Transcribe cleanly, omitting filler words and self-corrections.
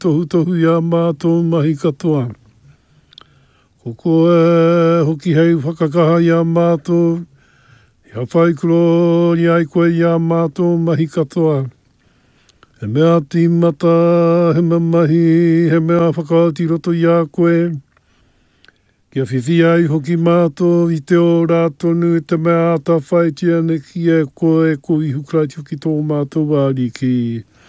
tohu tohu ia mātou mahi katoa. Ko koe hoki hei whakakaha ia mātou, ia whaikuro ni ai koe ia mātou mahi katoa. He mea tīmata, he mea mahi, he mea whakaoti roto ia koe. Kia whiwhia i hoki mātou i te ora tonu te mea ata whaitia ne kia koe ko i hukraiti hoki tō mātou wāriki.